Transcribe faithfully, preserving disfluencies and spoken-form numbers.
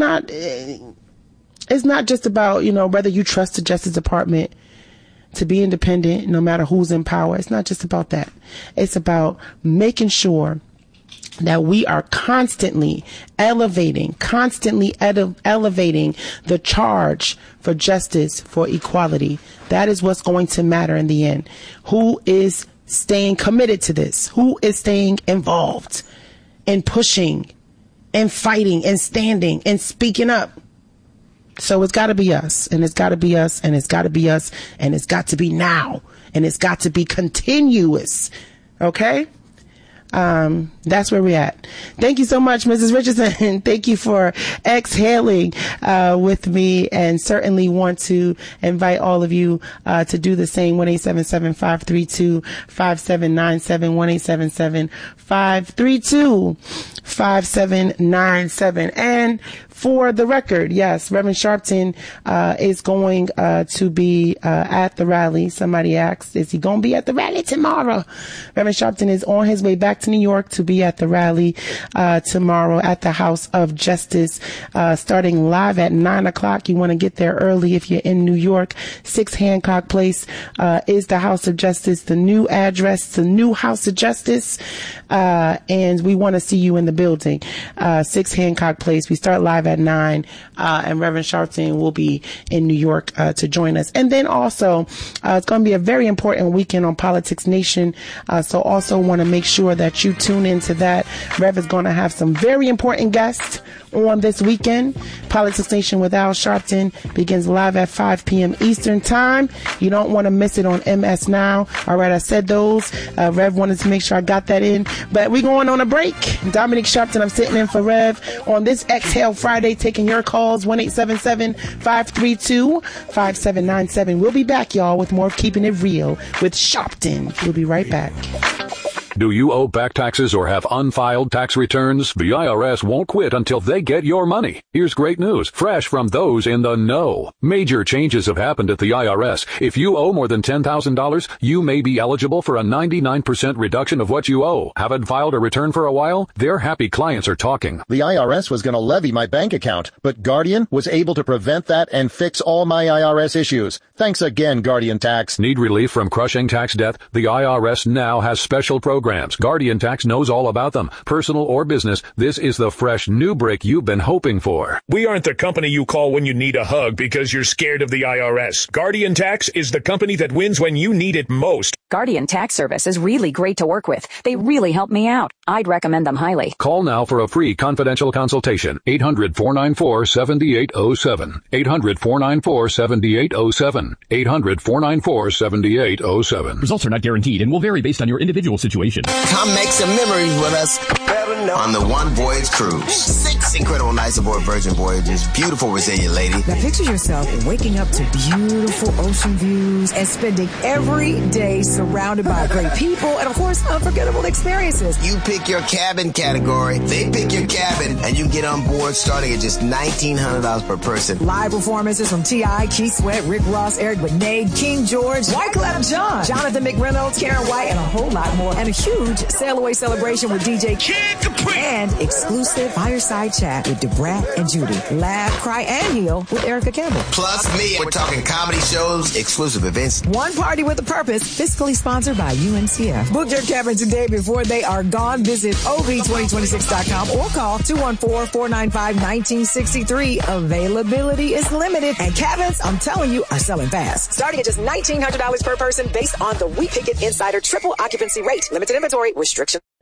not, it's not just about, you know, whether you trust the Justice Department to be independent, no matter who's in power. It's not just about that. It's about making sure that we are constantly elevating, constantly ed- elevating the charge for justice, for equality. That is what's going to matter in the end. Who is staying committed to this? Who is staying involved in pushing and fighting and standing and speaking up? So it's got to be us, and it's got to be us, and it's got to be us, and it's got to be now, and it's got to be continuous. Okay? Um, that's where we're at. Thank you so much, Missus Richardson. Thank you for exhaling, uh, with me, and certainly want to invite all of you, uh, to do the same. one eight seven seven, five three two, five seven nine seven, one eight seven seven, five three two, five seven nine seven. And for the record, yes, Reverend Sharpton, uh, is going, uh, to be, uh, at the rally. Somebody asked, is he going to be at the rally tomorrow? Reverend Sharpton is on his way back to New York to be at the rally, uh, tomorrow at the House of Justice, uh, starting live at nine o'clock. You want to get there early if you're in New York. six Hancock Place, uh, is the House of Justice, the new address, the new House of Justice. Uh, and we want to see you in the building, uh, six Hancock Place. We start live at nine, uh, and Reverend Sharpton will be in New York, uh, to join us. And then also, uh, it's going to be a very important weekend on Politics Nation. Uh, so also want to make sure that you tune into that. Rev is going to have some very important guests on this weekend. Politics Nation with Al Sharpton begins live at five p.m. Eastern Time. You don't want to miss it on M S Now. All right, I said those. Uh, Rev wanted to make sure I got that in. But we're going on a break. Dominic Sharpton, I'm sitting in for Rev on this Exhale Friday, taking your calls, one eight seven seven, five three two, five seven nine seven. We'll be back, y'all, with more of Keeping It Real with Sharpton. We'll be right back. Do you owe back taxes or have unfiled tax returns? The I R S won't quit until they get your money. Here's great news, fresh from those in the know. Major changes have happened at the I R S. If you owe more than ten thousand dollars, you may be eligible for a ninety-nine percent reduction of what you owe. Haven't filed a return for a while? Their happy clients are talking. The I R S was going to levy my bank account, but Guardian was able to prevent that and fix all my I R S issues. Thanks again, Guardian Tax. Need relief from crushing tax debt? The I R S now has special programs. Guardian Tax knows all about them. Personal or business, this is the fresh new break you've been hoping for. We aren't the company you call when you need a hug because you're scared of the I R S. Guardian Tax is the company that wins when you need it most. Guardian Tax Service is really great to work with. They really help me out. I'd recommend them highly. Call now for a free confidential consultation. eight hundred, four nine four, seven eight zero seven. eight hundred, four nine four, seven eight zero seven. eight hundred, four nine four, seven eight zero seven. Results are not guaranteed and will vary based on your individual situation. Come make some memories with us on the One Voyage Cruise. Six incredible nights aboard Virgin Voyages. Beautiful, resilient lady. Now picture yourself waking up to beautiful ocean views and spending every day surrounded by great people and, of course, unforgettable experiences. You pick your cabin category, they pick your cabin, and you get on board starting at just nineteen hundred dollars per person. Live performances from T I, Keith Sweat, Rick Ross, Eric Benet, King George, Wyclef Jean, Jonathan McReynolds, Karen White, and a whole lot more. And a huge sail away celebration with D J Kid Capri. And exclusive fireside chat with DeBrat and Judy. Laugh, cry, and heal with Erica Campbell. Plus me. We're talking comedy shows, exclusive events. One party with a purpose. Fiscally sponsored by U N C F. Book your cabin today before they are gone. Visit O V twenty twenty-six dot com or call two one four, four nine five, one nine six three. Availability is limited, and cabins, I'm telling you, are selling fast. Starting at just nineteen hundred dollars per person based on the We Pick It Insider triple occupancy rate. Limited inventory restriction.